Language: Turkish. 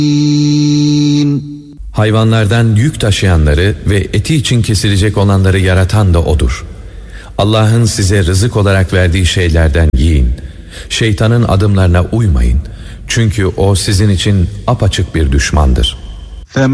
Hayvanlardan yük taşıyanları ve eti için kesilecek olanları yaratan da O'dur. Allah'ın size rızık olarak verdiği şeylerden yiyin. Şeytanın adımlarına uymayın. Çünkü o sizin için apaçık bir düşmandır.